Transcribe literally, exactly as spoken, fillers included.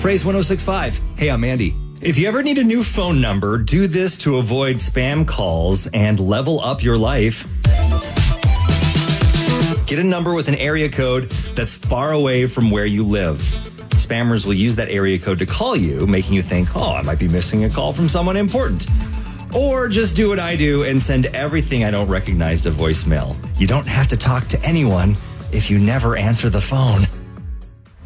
Phrase one oh six five. Hey, I'm Andy. If you ever need a new phone number, do this to avoid spam calls and level up your life. Get a number with an area code that's far away from where you live. Spammers will use that area code to call you, making you think, oh, I might be missing a call from someone important. Or just do what I do and send everything I don't recognize to voicemail. You don't have to talk to anyone if you never answer the phone.